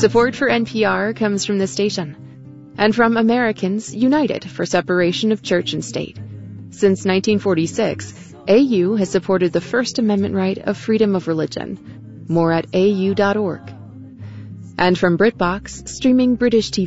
Support for NPR comes from this station and from Americans United for Separation of Church and State. Since 1946, AU has supported the First Amendment right of freedom of religion. More at au.org. And from BritBox, streaming British TV